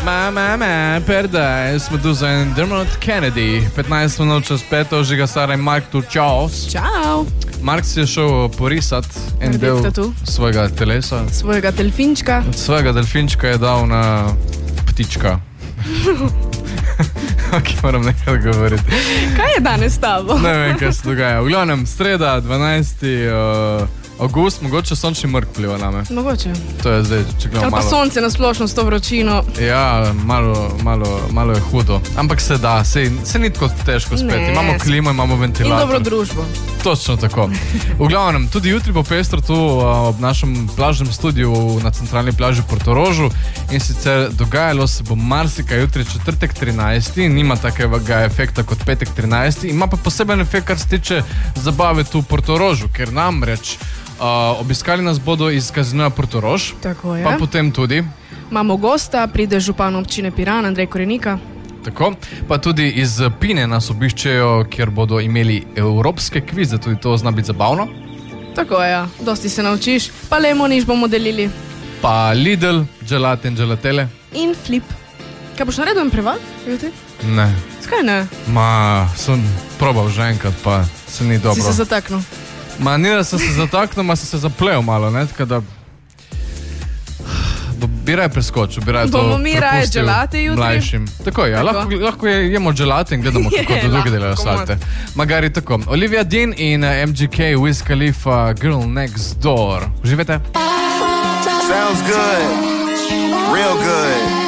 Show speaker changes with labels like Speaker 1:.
Speaker 1: Paradise, Medusa in Dermot Kennedy. 15 minut čez 5, žiga stara Mark tu, čau.
Speaker 2: Čau.
Speaker 1: Mark si je šel porisat en del svojega telesa.
Speaker 2: Svojega delfinčka.
Speaker 1: Svojega delfinčka je dal na ptička. Ok, moram nekaj govoriti.
Speaker 2: Kaj je danes s tabo?
Speaker 1: Ne vem, kaj se dogaja. V glavnem, sreda, 12. August, mogoče sončni mrk pliva name.
Speaker 2: Mogoče.
Speaker 1: To je zdaj, če gledam malo.
Speaker 2: Ali pa sonce na splošno s to vročino.
Speaker 1: Ja, malo je hudo. Ampak se da, se ni tako težko spet.
Speaker 2: Ne.
Speaker 1: Imamo klimo, imamo ventilator.
Speaker 2: In dobro družbo.
Speaker 1: Točno tako. V glavnem, tudi jutri bo pestro tu ob našem plažnem studiu na centralni plaži Portorožu in sicer dogajalo se bo marsikaj jutri četrtek 13. Nima takega efekta kot petek 13. Ima pa poseben efekt, kar se tiče zabave tu v Portorožu, ker namreč obiskali nas bodo iz Kazinoja Portorož.
Speaker 2: Tako je.
Speaker 1: Pa potem tudi
Speaker 2: imamo gosta, pride župan občine Piran, Andrej Korenika.
Speaker 1: Tako, pa tudi iz Pine nas obiščejo, kjer bodo imeli evropske kvize, tudi to zna biti zabavno.
Speaker 2: Tako je, ja. Dosti se naučiš. Pa lemoniš bomo delili.
Speaker 1: Pa Lidl, gelate in gelatele.
Speaker 2: In flip. Kaj boš naredil en prevod?
Speaker 1: Ne.
Speaker 2: Skaj ne?
Speaker 1: Sem probal že enkrat, pa se ni dobro.
Speaker 2: Si se zataknil?
Speaker 1: Ni da sem se zataknil, sem se zaplel malo, ne, tako da bi raje preskočil, bi raje to
Speaker 2: bomo mi raje
Speaker 1: prepustil
Speaker 2: gelate jutri.
Speaker 1: Mlajšim. Tako je, lahko jemo gelate in gledamo, kako to drugi delajo salte. Magari tako. Olivia Dean in MGK, Wiz Khalifa, Girl Next Door. Uživajte.
Speaker 3: Sounds good. Real good.